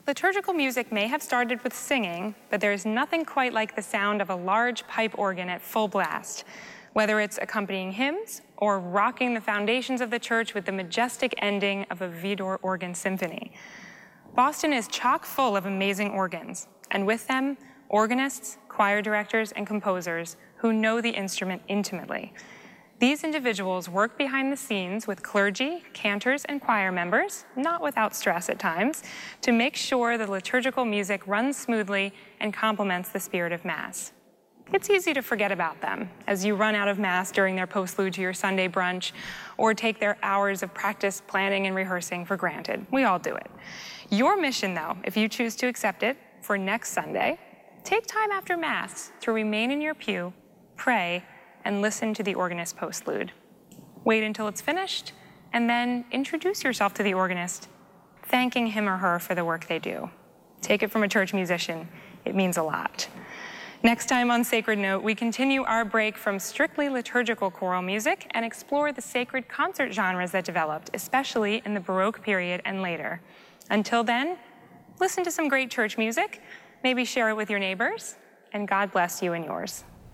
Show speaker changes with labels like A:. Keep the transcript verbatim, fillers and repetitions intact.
A: Liturgical music may have started with singing, but there is nothing quite like the sound of a large pipe organ at full blast, whether it's accompanying hymns or rocking the foundations of the church with the majestic ending of a Widor organ symphony. Boston is chock full of amazing organs, and with them, organists, choir directors, and composers who know the instrument intimately. These individuals work behind the scenes with clergy, cantors, and choir members, not without stress at times, to make sure the liturgical music runs smoothly and complements the spirit of Mass. It's easy to forget about them as you run out of Mass during their postlude to your Sunday brunch or take their hours of practice, planning, and rehearsing for granted. We all do it. Your mission, though, if you choose to accept it, for next Sunday, take time after Mass to remain in your pew, pray, and listen to the organist postlude. Wait until it's finished, and then introduce yourself to the organist, thanking him or her for the work they do. Take it from a church musician, it means a lot. Next time on Sacred Note, we continue our break from strictly liturgical choral music and explore the sacred concert genres that developed, especially in the Baroque period and later. Until then, listen to some great church music, maybe share it with your neighbors, and God bless you and yours.